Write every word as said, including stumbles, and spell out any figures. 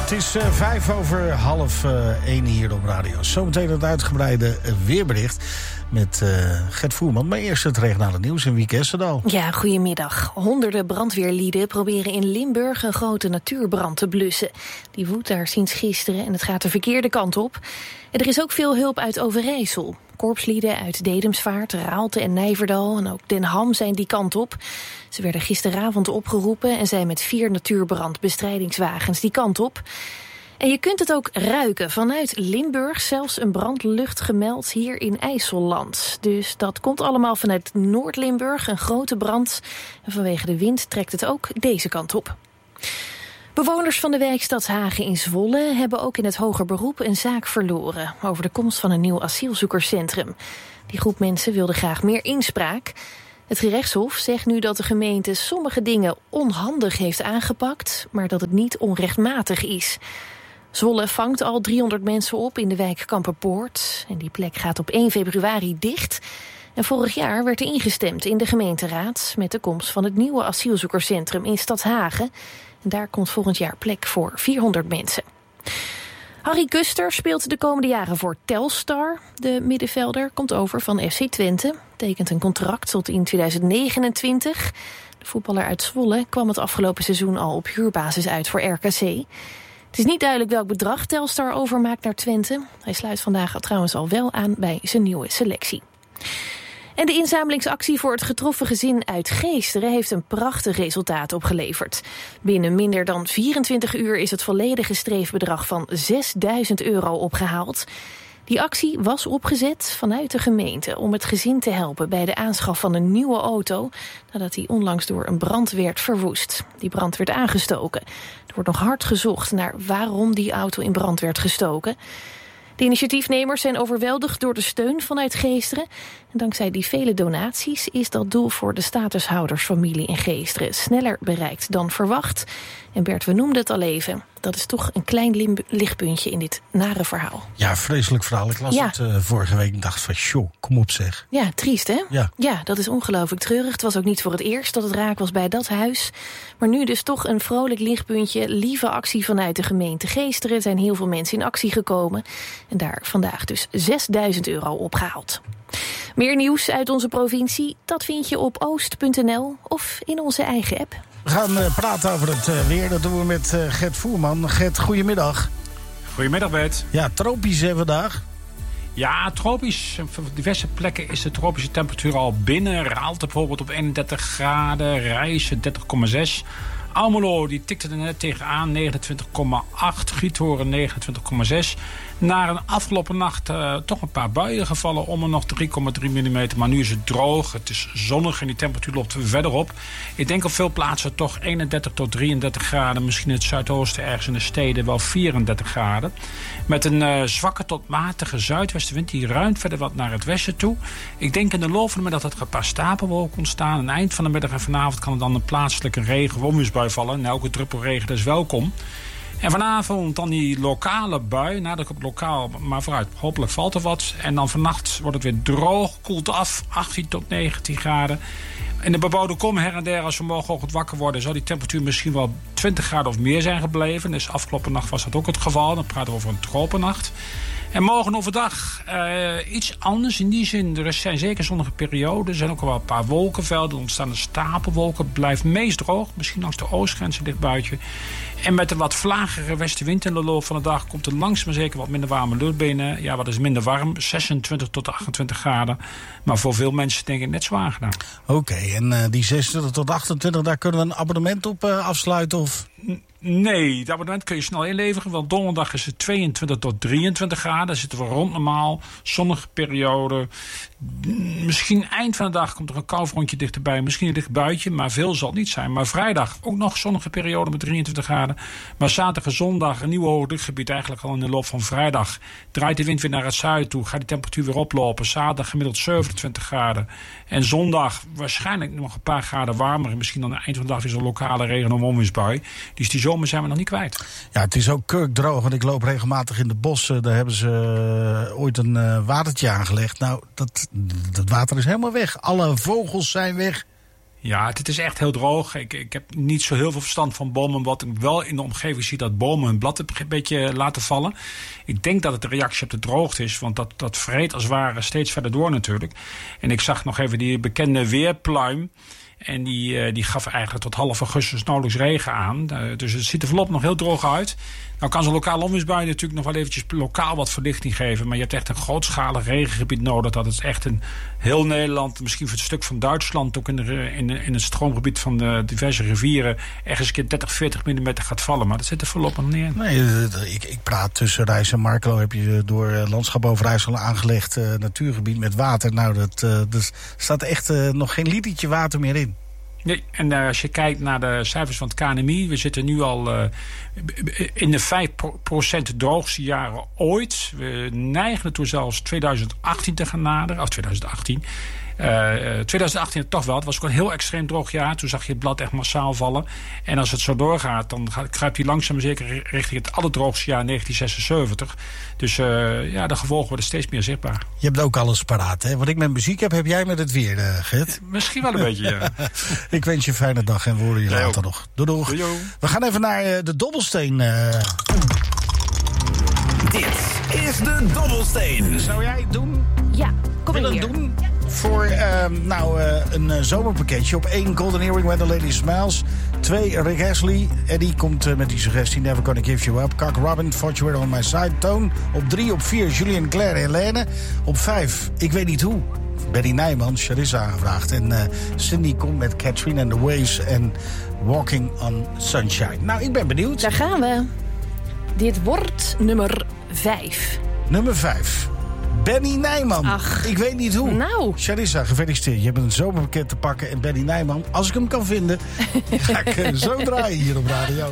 Het is uh, vijf over half uh, één hier op radio. Zometeen het uitgebreide weerbericht met uh, Gert Voerman. Maar eerst het regionale nieuws in Wieke Essendaal. Ja, goedemiddag. Honderden brandweerlieden proberen in Limburg een grote natuurbrand te blussen. Die woedt daar sinds gisteren en het gaat de verkeerde kant op. En er is ook veel hulp uit Overijssel. Korpslieden uit Dedemsvaart, Raalte en Nijverdal en ook Den Ham zijn die kant op. Ze werden gisteravond opgeroepen en zijn met vier natuurbrandbestrijdingswagens die kant op. En je kunt het ook ruiken. Vanuit Limburg zelfs een brandlucht gemeld hier in IJsselland. Dus dat komt allemaal vanuit Noord-Limburg, een grote brand. En vanwege de wind trekt het ook deze kant op. Bewoners van de wijk Stadshagen in Zwolle hebben ook in het hoger beroep een zaak verloren over de komst van een nieuw asielzoekerscentrum. Die groep mensen wilde graag meer inspraak. Het gerechtshof zegt nu dat de gemeente sommige dingen onhandig heeft aangepakt, maar dat het niet onrechtmatig is. Zwolle vangt al driehonderd mensen op in de wijk Kamperpoort. En die plek gaat op één februari dicht. En vorig jaar werd er ingestemd in de gemeenteraad met de komst van het nieuwe asielzoekerscentrum in Stadshagen. En daar komt volgend jaar plek voor vierhonderd mensen. Harry Kuster speelt de komende jaren voor Telstar. De middenvelder komt over van F C Twente. Tekent een contract tot in tweeduizend negenentwintig. De voetballer uit Zwolle kwam het afgelopen seizoen al op huurbasis uit voor R K C. Het is niet duidelijk welk bedrag Telstar overmaakt naar Twente. Hij sluit vandaag trouwens al wel aan bij zijn nieuwe selectie. En de inzamelingsactie voor het getroffen gezin uit Geesteren heeft een prachtig resultaat opgeleverd. Binnen minder dan vierentwintig uur is het volledige streefbedrag van zesduizend euro opgehaald. Die actie was opgezet vanuit de gemeente om het gezin te helpen bij de aanschaf van een nieuwe auto, nadat die onlangs door een brand werd verwoest. Die brand werd aangestoken. Er wordt nog hard gezocht naar waarom die auto in brand werd gestoken. De initiatiefnemers zijn overweldigd door de steun vanuit Geesteren. En dankzij die vele donaties is dat doel voor de statushoudersfamilie in Geesteren sneller bereikt dan verwacht. En Bert, we noemden het al even. Dat is toch een klein lim- lichtpuntje in dit nare verhaal. Ja, vreselijk verhaal. Ik las ja. het uh, vorige week en dacht van, joh, kom op zeg. Ja, triest hè? Ja. ja, dat is ongelooflijk treurig. Het was ook niet voor het eerst dat het raak was bij dat huis. Maar nu dus toch een vrolijk lichtpuntje. Lieve actie vanuit de gemeente Geesteren. Er zijn heel veel mensen in actie gekomen. En daar vandaag dus zesduizend euro opgehaald. Meer nieuws uit onze provincie, dat vind je op oost punt n l of in onze eigen app. We gaan uh, praten over het uh, weer. Dat doen we met uh, Gert Voerman. Gert, goedemiddag. Goedemiddag, Bert. Ja, tropisch hè, vandaag. Ja, tropisch. Op diverse plekken is de tropische temperatuur al binnen. Raalte bijvoorbeeld op eenendertig graden. Rijssen dertig komma zes. Almelo die tikte er net tegenaan, negenentwintig komma acht. Giethoorn negenentwintig komma zes. Na een afgelopen nacht uh, toch een paar buien gevallen. Om er nog drie komma drie millimeter. Maar nu is het droog. Het is zonnig en die temperatuur loopt verder op. Ik denk op veel plaatsen toch eenendertig tot drieëndertig graden. Misschien in het zuidoosten ergens in de steden wel vierendertig graden. Met een uh, zwakke tot matige zuidwestenwind. Die ruimt verder wat naar het westen toe. Ik denk in de loop van de middag dat er een paar stapelwolken ontstaan. Aan het eind van de middag en vanavond kan er dan een plaatselijke regen of onweersbui vallen. En elke druppel regen is welkom. En vanavond dan die lokale bui. Nadruk op lokaal, maar vooruit. Hopelijk valt er wat. En dan vannacht wordt het weer droog. Koelt af. achttien tot negentien graden. In de bebouwde kom her en der, als we morgenochtend wakker worden, zou die temperatuur misschien wel twintig graden of meer zijn gebleven. Dus afgelopen nacht was dat ook het geval. Dan praten we over een tropennacht. En morgen overdag uh, iets anders. In die zin, er zijn zeker zonnige perioden. Er zijn ook wel een paar wolkenvelden. Er ontstaan stapelwolken. Het blijft meest droog. Misschien langs de oostgrens een dicht buitje. En met een wat vlagere westenwind in de loop van de dag komt er langzaam maar zeker wat minder warme lucht binnen. Ja, wat is minder warm? zesentwintig tot achtentwintig graden. Maar voor veel mensen denk ik net zwaar gedaan. Oké, okay, en uh, die zesentwintig tot achtentwintig, daar kunnen we een abonnement op uh, afsluiten? Of? Nee, het abonnement kun je snel inleveren. Want donderdag is het tweeëntwintig tot drieëntwintig graden. Daar zitten we rond normaal. Zonnige periode. Misschien eind van de dag komt er een koufrondje dichterbij. Misschien een dicht buitje, maar veel zal het niet zijn. Maar vrijdag ook nog zonnige periode met drieëntwintig graden. Maar zaterdag en zondag een nieuw hoogdrukgebied. Eigenlijk al in de loop van vrijdag. Draait de wind weer naar het zuiden toe. Gaat die temperatuur weer oplopen. Zaterdag gemiddeld zevenentwintig graden. En zondag waarschijnlijk nog een paar graden warmer. En misschien aan het eind van de dag weer zo'n lokale regen- of onweersbui. Dus die zomer zijn we nog niet kwijt. Ja, het is ook kurkdroog. Want ik loop regelmatig in de bossen. Daar hebben ze uh, ooit een uh, watertje aangelegd. Nou, dat, dat water is helemaal weg. Alle vogels zijn weg. Ja, het is echt heel droog. Ik, ik heb niet zo heel veel verstand van bomen. Wat ik wel in de omgeving zie, dat bomen hun blad een beetje laten vallen. Ik denk dat het een reactie op de droogte is. Want dat, dat vreet als het ware steeds verder door natuurlijk. En ik zag nog even die bekende weerpluim. En die, uh, die gaf eigenlijk tot half augustus nauwelijks regen aan. Uh, dus het ziet er voorlopig nog heel droog uit. Nou kan zo'n lokale onweersbui natuurlijk nog wel eventjes lokaal wat verlichting geven. Maar je hebt echt een grootschalig regengebied nodig. Dat is echt in heel Nederland, misschien voor het stuk van Duitsland, ook in, de, in, in het stroomgebied van de diverse rivieren, ergens een keer dertig, veertig millimeter gaat vallen. Maar dat zit er voorlopig nog niet in. Nee, ik, ik praat tussen Rijs en Markelo. Heb je door Landschap Overijssel aangelegd uh, natuurgebied met water. Nou, dat, uh, er staat echt uh, nog geen litertje water meer in. Nee, en uh, als je kijkt naar de cijfers van het K N M I... we zitten nu al uh, in de vijf procent droogste jaren ooit. We neigen ertoe zelfs tweeduizend achttien te gaan naderen. Of tweeduizend achttien. Uh, tweeduizend achttien toch wel. Het was ook een heel extreem droog jaar. Toen zag je het blad echt massaal vallen. En als het zo doorgaat, dan gaat, kruipt hij langzaam zeker richting het allerdroogste jaar negentien zesenzeventig. Dus uh, ja, de gevolgen worden steeds meer zichtbaar. Je hebt ook alles paraat, hè? Wat ik met muziek heb, heb jij met het weer, uh, Gert? Misschien wel een beetje, ja. Ik wens je een fijne dag en we horen je Jij later ook. nog. Doei doeg. Doei, doei. We gaan even naar uh, de dobbelsteen. Uh... Dit is de dobbelsteen. Zou jij het doen? Ja, kom Wil in het hier. doen? Voor uh, nou, uh, een uh, zomerpakketje. Op één Golden Earring When the Lady Smiles. Twee Rick Astley. Eddie komt uh, met die suggestie Never Gonna Give You Up. Cock Robin, Thought You Were On My Side. Toon. Op drie, op vier Julien Claire Helene. Op vijf, ik weet niet hoe. Benny Nijman, Charissa aangevraagd. En uh, Cindy komt met Catherine and the Waves en Walking on Sunshine. Nou, ik ben benieuwd. Daar gaan we. Dit wordt nummer vijf. Nummer vijf. Benny Nijman. Ach. Ik weet niet hoe. Nou. Charissa, gefeliciteerd. Je hebt een zomerpakket te pakken. En Benny Nijman, als ik hem kan vinden, ga ik uh, zo draaien hier op radio.